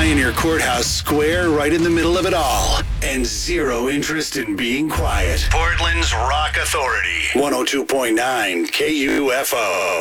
Pioneer Courthouse square right in the middle of it all. And zero interest in being quiet. Portland's Rock Authority. 102.9 KUFO.